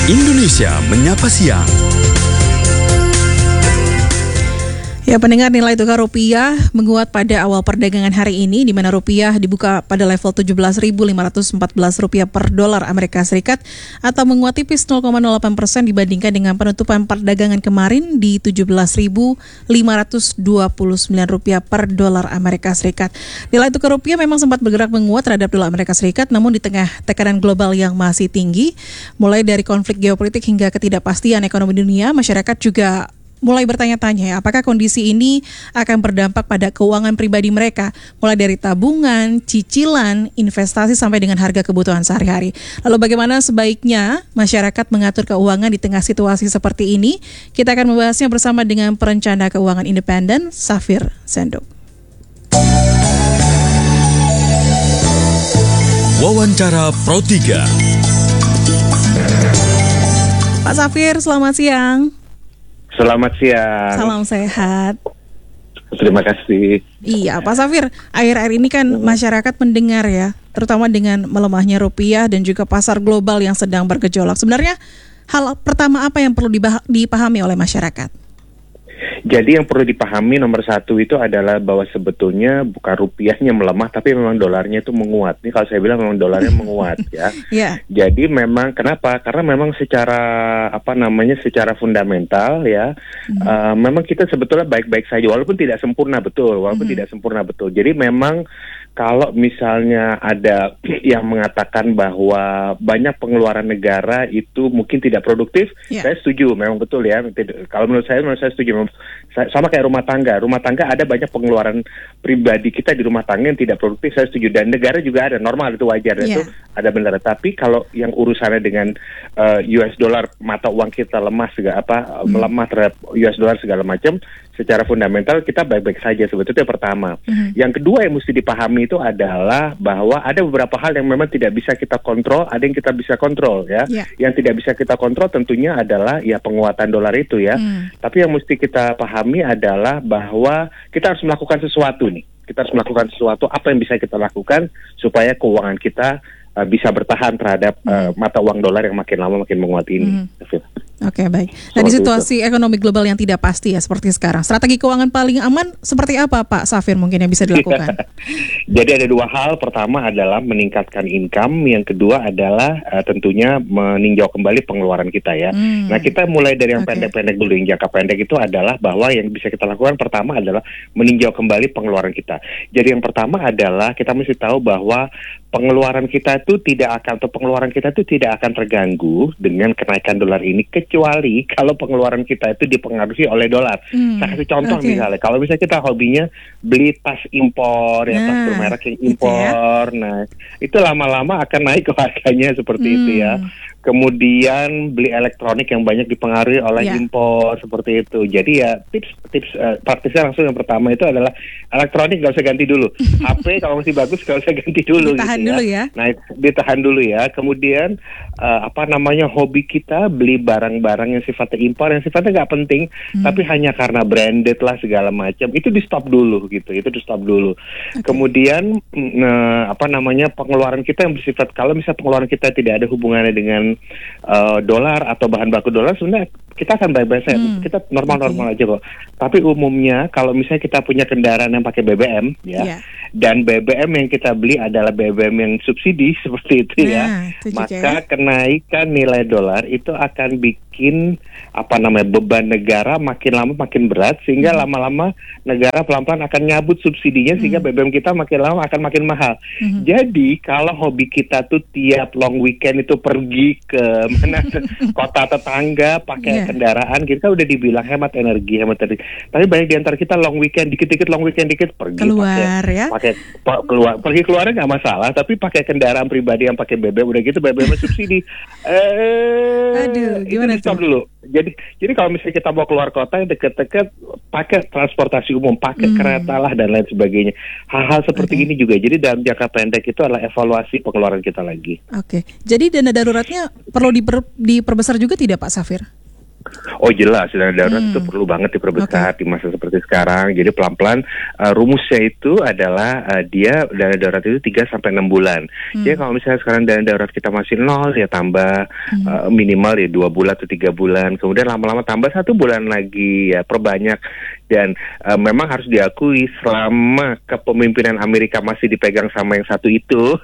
Indonesia Menyapa Siang. Ya, pendengar, nilai tukar rupiah menguat pada awal perdagangan hari ini, di mana rupiah dibuka pada level 17.514 rupiah per dolar Amerika Serikat atau menguat tipis 0,08% dibandingkan dengan penutupan perdagangan kemarin di 17.529 rupiah per dolar Amerika Serikat. Nilai tukar rupiah memang sempat bergerak menguat terhadap dolar Amerika Serikat, namun di tengah tekanan global yang masih tinggi, mulai dari konflik geopolitik hingga ketidakpastian ekonomi dunia, masyarakat juga mulai bertanya-tanya ya, apakah kondisi ini akan berdampak pada keuangan pribadi mereka, mulai dari tabungan, cicilan, investasi sampai dengan harga kebutuhan sehari-hari. Lalu bagaimana sebaiknya masyarakat mengatur keuangan di tengah situasi seperti ini? Kita akan membahasnya bersama dengan perencana keuangan independen, Safir Senduk. Wawancara Pro 3. Pak Safir, selamat siang. Selamat siang. Salam sehat. Terima kasih. Iya, Pak Safir, akhir-akhir ini kan masyarakat mendengar ya, terutama dengan melemahnya rupiah dan juga pasar global yang sedang bergejolak. Sebenarnya hal pertama apa yang perlu dipahami oleh masyarakat? Jadi yang perlu dipahami nomor satu itu adalah bahwa sebetulnya bukan rupiahnya melemah, tapi memang dolarnya itu menguat. Ini kalau saya bilang memang dolarnya menguat ya. Yeah. Jadi memang kenapa? Karena memang secara secara fundamental ya, memang kita sebetulnya baik-baik saja, walaupun tidak sempurna betul, Jadi memang kalau misalnya ada yang mengatakan bahwa banyak pengeluaran negara itu mungkin tidak produktif, saya setuju, memang betul ya. Kalau menurut saya setuju. Sama kayak rumah tangga ada banyak pengeluaran pribadi kita di rumah tangga yang tidak produktif, saya setuju. Dan negara juga ada, normal, itu wajar, itu ada benar. Tapi kalau yang urusannya dengan US dollar, mata uang kita lemah melemah terhadap US dollar segala macam, secara fundamental kita baik-baik saja sebetulnya. Pertama. Yang kedua yang mesti dipahami itu adalah bahwa ada beberapa hal yang memang tidak bisa kita kontrol, ada yang kita bisa kontrol ya. Yang tidak bisa kita kontrol tentunya adalah ya penguatan dolar itu ya. Tapi yang mesti kita pahami adalah bahwa kita harus melakukan sesuatu nih. Kita harus melakukan sesuatu, apa yang bisa kita lakukan supaya keuangan kita bisa bertahan terhadap mata uang dolar yang makin lama makin menguat ini. Oke, baik. Nah, di situasi ekonomi global yang tidak pasti ya seperti sekarang, strategi keuangan paling aman seperti apa, Pak Safir, mungkin yang bisa dilakukan? Jadi ada dua hal. Pertama adalah meningkatkan income. Yang kedua adalah tentunya meninjau kembali pengeluaran kita ya. Nah, kita mulai dari yang pendek-pendek dulu. Yang jangka pendek itu adalah bahwa yang bisa kita lakukan pertama adalah meninjau kembali pengeluaran kita. Jadi yang pertama adalah kita mesti tahu bahwa pengeluaran kita itu tidak akan terganggu dengan kenaikan dolar ini, kecuali kalau pengeluaran kita itu dipengaruhi oleh dolar. Saya kasih contoh misalnya, kalau misalnya kita hobinya beli tas impor, tas bermerek yang impor, nah itu lama-lama akan naik harganya seperti itu ya. Kemudian beli elektronik yang banyak dipengaruhi oleh impor seperti itu. Jadi ya tips praktisnya langsung yang pertama itu adalah elektronik nggak usah ganti dulu. HP kalau masih bagus nggak usah ganti dulu. Ditahan gitu dulu ya. Nah, ditahan dulu ya. Kemudian hobi kita beli barang-barang yang sifatnya impor, yang sifatnya nggak penting, tapi hanya karena branded lah segala macam. Itu di stop dulu gitu. Kemudian pengeluaran kita yang bersifat, kalau misalnya pengeluaran kita tidak ada hubungannya dengan dolar atau bahan baku dolar, sebenarnya kita akan baik-baik saja. Kita normal-normal aja kok. Tapi umumnya kalau misalnya kita punya kendaraan yang pakai BBM dan BBM yang kita beli adalah BBM yang subsidi seperti itu maka kenaikan nilai dolar itu akan bikin beban negara makin lama makin berat, sehingga lama-lama negara pelan-pelan akan nyabut subsidinya, sehingga BBM kita makin lama akan makin mahal. Jadi kalau hobi kita tuh tiap long weekend itu pergi ke kota tetangga pakai kendaraan, kita udah dibilang hemat energi. Tapi banyak di antara kita long weekend dikit pergi pergi keluarnya nggak masalah, tapi pakai kendaraan pribadi yang pakai BBM, udah gitu BBM subsidi. Aduh, gimana stop dulu. Jadi kalau misalnya kita mau keluar kota yang dekat-dekat, pakai transportasi umum, pakai kereta lah dan lain sebagainya. Hal-hal seperti ini juga. Jadi dalam jangka pendek itu adalah evaluasi pengeluaran kita lagi. Jadi dana daruratnya perlu diperbesar juga tidak, Pak Safir? Oh jelas, dana darurat itu perlu banget diperbesar di masa seperti sekarang. Jadi pelan-pelan rumusnya itu adalah dia dana darurat itu 3-6 bulan. Jadi kalau misalnya sekarang dana darurat kita masih 0, ya tambah minimal ya 2 bulan atau 3 bulan. Kemudian lama-lama tambah 1 bulan lagi, ya perbanyak. Dan memang harus diakui selama kepemimpinan Amerika masih dipegang sama yang satu itu,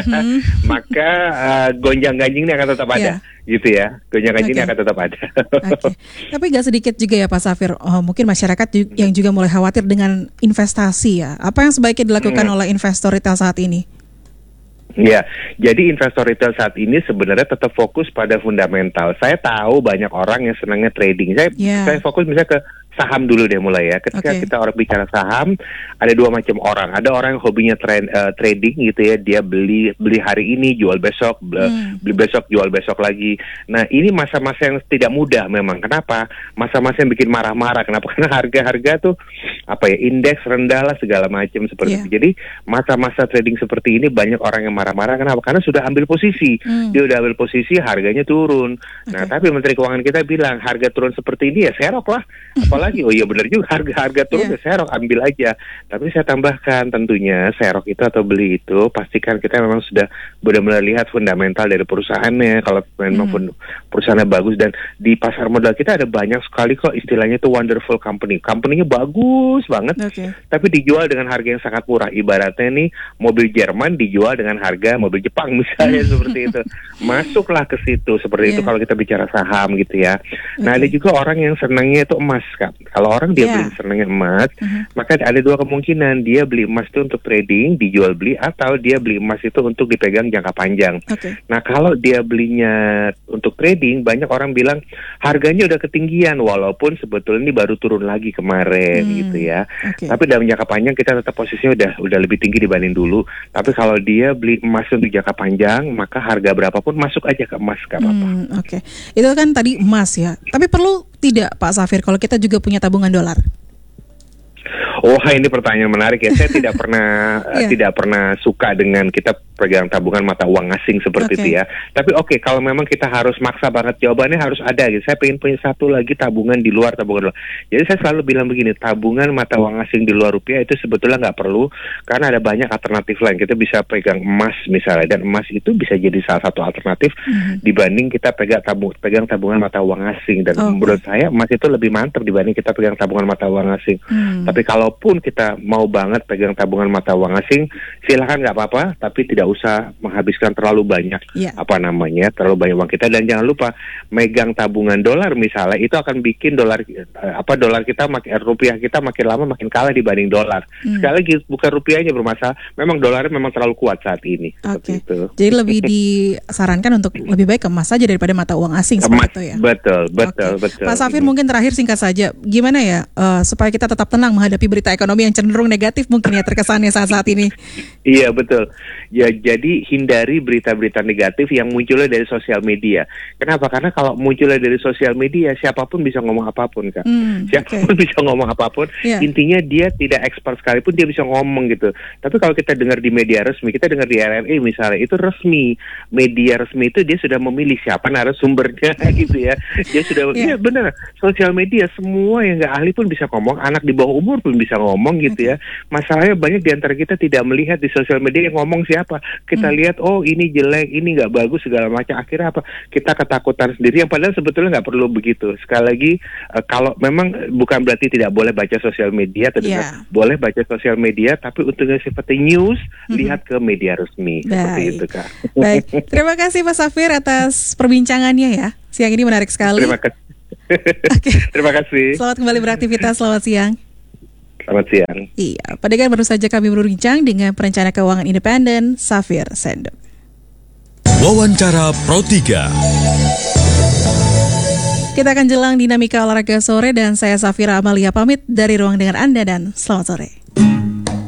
maka gonjang-ganjing ini akan tetap ada. Gitu ya, gonjang-ganjing ini akan tetap ada. Tapi gak sedikit juga ya Pak Safir, mungkin masyarakat yang juga mulai khawatir dengan investasi ya. Apa yang sebaiknya dilakukan oleh investor retail saat ini? Ya, jadi investor retail saat ini sebenarnya tetap fokus pada fundamental. Saya tahu banyak orang yang senangnya trading. Saya fokus misalnya ke saham dulu deh mulai ya. Ketika kita orang bicara saham, ada 2 macam orang. Ada orang yang hobinya trading gitu ya. Dia beli hari ini, jual besok, beli besok, jual besok lagi. Nah, ini masa-masa yang tidak mudah memang. Kenapa? Masa-masa yang bikin marah-marah. Kenapa? Karena harga-harga tuh indeks rendah lah segala macam seperti itu. Jadi masa-masa trading seperti ini banyak orang yang marah-marah. Kenapa? Karena sudah ambil posisi. Dia udah ambil posisi, harganya turun. Nah, tapi Menteri Keuangan kita bilang harga turun seperti ini ya serok lah. Apalagi, oh iya benar juga, harga turun ya serok, ambil aja. Tapi saya tambahkan tentunya serok itu atau beli itu pastikan kita memang sudah benar-benar lihat fundamental dari perusahaannya. Kalau memang perusahaannya bagus, dan di pasar modal kita ada banyak sekali kok istilahnya itu wonderful company. Company-nya bagus banget, tapi dijual dengan harga yang sangat murah. Ibaratnya nih mobil Jerman dijual dengan harga mobil Jepang misalnya seperti itu. Masuklah ke situ seperti itu kalau kita bicara saham gitu ya. Nah, ada juga orang yang senangnya itu emas, Kak. Kalau orang dia beli senangnya emas, maka ada 2 kemungkinan. Dia beli emas itu untuk trading, dijual beli, atau dia beli emas itu untuk dipegang jangka panjang. Nah, kalau dia belinya untuk trading, banyak orang bilang harganya udah ketinggian, walaupun sebetulnya ini baru turun lagi kemarin gitu ya. Tapi dalam jangka panjang kita tetap posisinya udah lebih tinggi dibanding dulu. Tapi kalau dia beli emas untuk jangka panjang, maka harga berapapun masuk aja ke emas, gak apa-apa. Itu kan tadi emas ya. Tapi perlu tidak Pak Safir kalau kita juga punya tabungan dolar? Oh, ini pertanyaan menarik ya. Saya tidak pernah suka dengan kita pegang tabungan mata uang asing seperti itu ya. Tapi kalau memang kita harus maksa banget, jawabannya harus ada gitu. Saya pengen punya satu lagi tabungan di luar tabungan dolar. Jadi saya selalu bilang begini, tabungan mata uang asing di luar rupiah itu sebetulnya nggak perlu, karena ada banyak alternatif lain. Kita bisa pegang emas misalnya, dan emas itu bisa jadi salah satu alternatif dibanding kita pegang tabungan mata uang asing. Dan menurut saya emas itu lebih mantap dibanding kita pegang tabungan mata uang asing. Tapi kalaupun kita mau banget pegang tabungan mata uang asing, silahkan, nggak apa-apa, tapi tidak usah menghabiskan terlalu banyak terlalu banyak uang kita. Dan jangan lupa megang tabungan dolar misalnya, itu akan bikin dolar kita rupiah kita makin lama makin kalah dibanding dolar. Sekali lagi bukan rupiahnya bermasalah, memang dolarnya memang terlalu kuat saat ini. Itu. Jadi lebih disarankan untuk lebih baik emas saja daripada mata uang asing seperti itu ya. Betul. Pak Safir, mungkin terakhir singkat saja, gimana ya supaya kita tetap tenang menghadapi berita ekonomi yang cenderung negatif mungkin ya terkesannya saat ini? Iya betul. Ya, jadi hindari berita-berita negatif yang munculnya dari sosial media. Kenapa? Karena kalau munculnya dari sosial media, siapapun bisa ngomong apapun, Kak. Siapapun bisa ngomong apapun. Intinya dia tidak expert sekalipun dia bisa ngomong gitu. Tapi kalau kita dengar di media resmi, kita dengar di RRI misalnya, itu resmi. Media resmi itu dia sudah memilih siapa narasumbernya gitu ya. Dia sudah, benar. Sosial media semua yang nggak ahli pun bisa ngomong, anak di bawah umur pun bisa ngomong gitu ya. Masalahnya banyak di antara kita tidak melihat di sosial media yang ngomong siapa. Kita lihat, oh ini jelek, ini nggak bagus segala macam. Akhirnya apa? Kita ketakutan sendiri. Yang padahal sebetulnya nggak perlu begitu. Sekali lagi, kalau memang bukan berarti tidak boleh baca sosial media, boleh baca sosial media, tapi untuk seperti news, lihat ke media resmi. Seperti itu, Kak. Baik, terima kasih Pak Safir atas perbincangannya ya. Siang ini menarik sekali. Terima kasih. Terima kasih. Selamat kembali beraktivitas. Selamat siang. Selamat siang. Iya, pendengar, baru saja kami berbincang dengan perencana keuangan independen Safir Senduk. Wawancara Pro 3. Kita akan jelang dinamika olahraga sore dan saya Safira Amalia pamit dari ruang dengar Anda dan selamat sore.